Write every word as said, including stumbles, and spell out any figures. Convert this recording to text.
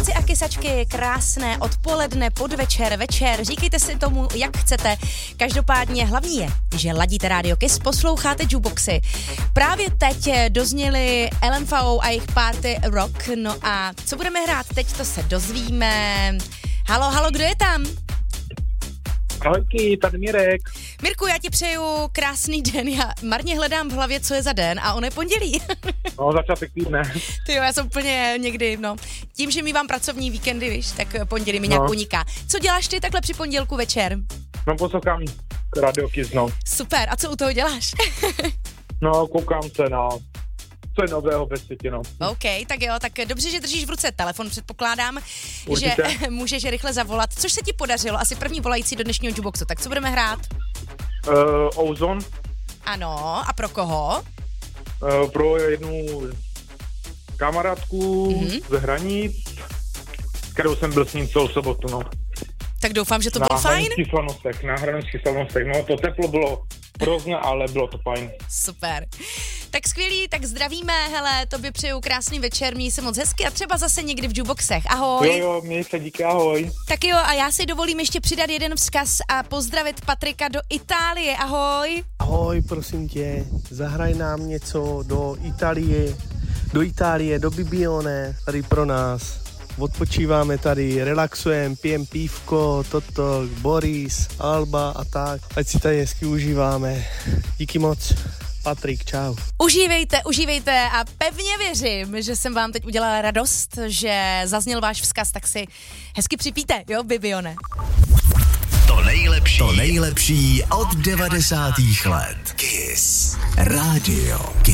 kysáci a kysačky, krásné odpoledne, podvečer, večer, říkejte si tomu, jak chcete. Každopádně hlavní je, že ladíte Radio Kiss, posloucháte Jukeboxy. Právě teď dozněli L M V a jejich Party Rock, no a co budeme hrát teď, to se dozvíme. Halo, halo, kdo je tam? Ahojky, tady Mirek. Mirku, já ti přeju krásný den, já marně hledám v hlavě, co je za den a on je pondělí. No, začátek týdne. Ty jo, já jsem úplně někdy, no, tím, že mívám pracovní víkendy, víš, tak pondělí mi nějak No. uniká. Co děláš ty takhle při pondělku večer? No, poslouchám Radio Kiss, no. Super, a co u toho děláš? No, koukám se na co je nového ve světě, no. OK, tak jo, tak dobře, že držíš v ruce telefon, předpokládám, Určitě. že můžeš rychle zavolat, což se ti podařilo, asi první volající do dnešního Jukeboxu, tak co budeme hrát? Uh, Ozone Ano, a pro koho? uh, pro jednu kamarádku Mhm. z hranic, kterou jsem byl s ním celou sobotu, no. Tak doufám, že to Na bylo fajn. hraničních slavnostech, na hraničních slavnostech, no, to teplo bylo hrozné, ale bylo to fajn. Super. Tak skvělý, tak zdravíme, hele, tobě přeju krásný večer, měj se moc hezky a třeba zase někdy v Jukeboxech. Ahoj. Jo, jo, měj se, díky, ahoj. Tak jo, a já si dovolím ještě přidat jeden vzkaz a pozdravit Patrika do Itálie. Ahoj. Ahoj, prosím tě, zahraj nám něco do Itálie, do Itálie, do Bibione, tady pro nás. Odpočíváme tady, relaxujeme, pijem pívko, toto, Boris, Alba a tak. Ať si tady hezky užíváme. Díky moc. Patrik, čau. Užívejte, užívejte a pevně věřím, že jsem vám teď udělala radost, že zazněl váš vzkaz, tak si hezky připijte, jo, Bibione. To nejlepší, to nejlepší od devadesátých let. Kiss Radio Kiss.